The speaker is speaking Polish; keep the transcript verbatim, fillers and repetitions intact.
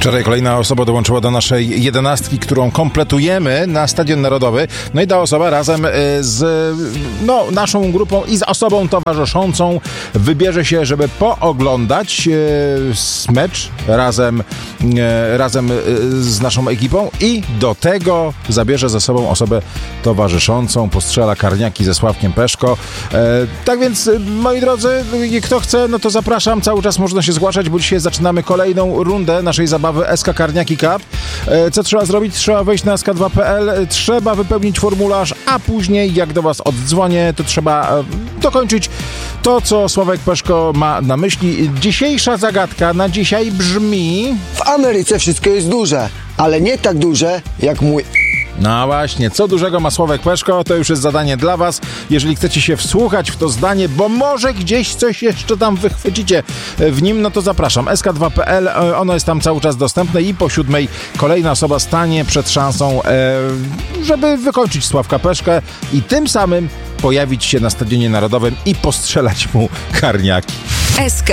Wczoraj kolejna osoba dołączyła do naszej jedenastki, którą kompletujemy na Stadion Narodowy. No i ta osoba razem z no, naszą grupą i z osobą towarzyszącą wybierze się, żeby pooglądać e, mecz razem, e, razem z naszą ekipą i do tego zabierze ze sobą osobę towarzyszącą, postrzela karniaki ze Sławkiem Peszko. E, tak więc, moi drodzy, kto chce, no to zapraszam. Cały czas można się zgłaszać, bo dzisiaj zaczynamy kolejną rundę naszej zabawy S K Karniaki Cup. Co trzeba zrobić? Trzeba wejść na S K dwa kropka P L, trzeba wypełnić formularz, a później, jak do was oddzwonię, to trzeba dokończyć to, co Sławek Peszko ma na myśli. Dzisiejsza zagadka na dzisiaj brzmi... W Ameryce wszystko jest duże, ale nie tak duże jak mój... No właśnie, co dużego ma Sławek Peszko, to już jest zadanie dla was. Jeżeli chcecie się wsłuchać w to zdanie, bo może gdzieś coś jeszcze tam wychwycicie w nim, no to zapraszam. S K dwa kropka P L, ono jest tam cały czas dostępne i po siódmej kolejna osoba stanie przed szansą, żeby wykończyć Sławka Peszkę i tym samym pojawić się na Stadionie Narodowym i postrzelać mu karniaki. S K